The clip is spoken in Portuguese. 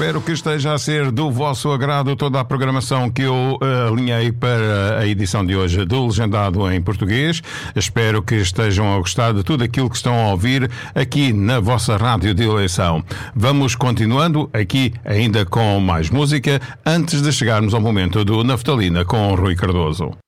Espero que esteja a ser do vosso agrado toda a programação que eu alinhei para a edição de hoje do Legendado em Português. Espero que estejam a gostar de tudo aquilo que estão a ouvir aqui na vossa rádio de eleição. Vamos continuando aqui ainda com mais música antes de chegarmos ao momento do Naftalina com Rui Cardoso.